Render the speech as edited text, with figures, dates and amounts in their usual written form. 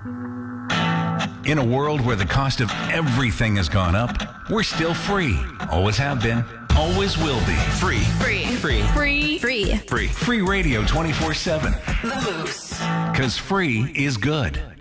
In a world where the cost of everything has gone up, we're still free. Always have been. Always will be. Free. Free. Free. Free. Free. Free. Free radio 24/7. The Moose. Because free is good.